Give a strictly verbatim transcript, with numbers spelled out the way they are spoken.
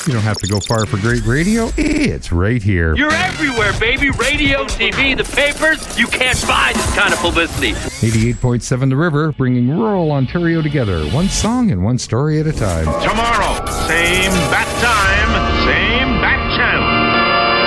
You don't have to go far for great radio. It's right here. You're everywhere, baby. Radio, T V, the papers. You can't buy this kind of publicity. eighty-eight point seven The River, bringing rural Ontario together. One song and one story at a time. Tomorrow, same bat time, same